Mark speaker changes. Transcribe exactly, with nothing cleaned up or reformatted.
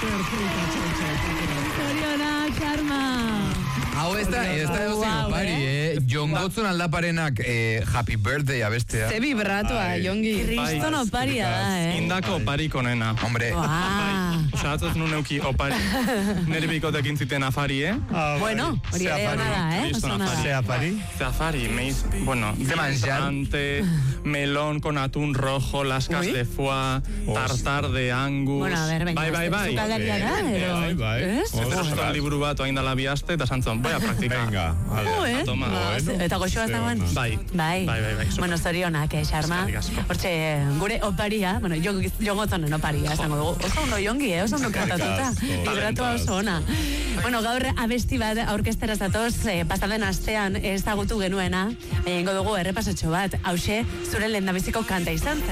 Speaker 1: Zorionak, Karma.
Speaker 2: Hau ez da, ez da edo zen opari, eh? Jon Gotzon aldaparenak eh, Happy Birthday abestea.
Speaker 1: Ze vibratua, Jongi. Kriston oparia da, eh?
Speaker 3: Indako oparik onena.
Speaker 2: Hombre.
Speaker 3: Osa, atzaz nun euki opari. Nere bikotekin ziten afari, eh?
Speaker 1: Bueno, hori ere ona da, eh?
Speaker 3: Ze afari? Ze afari, meiz, bueno, restaurante, melón con atún rojo, lascas de foie, tartar de angus.
Speaker 1: Bueno, a ver, venga.
Speaker 3: Bai, bai, bai.
Speaker 1: Zukaldaria da, edo?
Speaker 3: Bai, bai. Ez? Liburu bat oain dala biaste, eta santzon, voy a practicar.
Speaker 4: Venga,
Speaker 1: eh?
Speaker 3: Toma.
Speaker 1: Eta goxoa zagoen?
Speaker 3: Bai.
Speaker 1: Bai.
Speaker 3: Bai, bai, bai.
Speaker 1: Bueno, zorionak, eh, Xarma. Hortxe, gure oparia, bueno, Jon Gotzonen oparia, esango dugu. Oso ondo Jongi, eh? Oso ondo kantatuta. Vibratua oso ona. Bueno, gaur abesti bat aurkeztera zatoz, eh, pasaden astean ezagutu genuena, egingo dugu errepasotxo bat, hause zure lehendabiziko kanta izan zen.